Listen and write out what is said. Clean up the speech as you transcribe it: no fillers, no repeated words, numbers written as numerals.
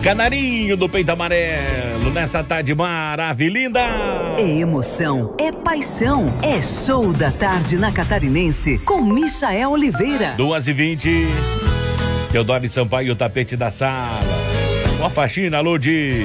Canarinho do peito amarelo, nessa tarde maravilhosa. É emoção, é paixão, é show da tarde na Catarinense com Michael Oliveira. 2h20, Teodoro Sampaio, o tapete da sala. Uma faxina, Ludi.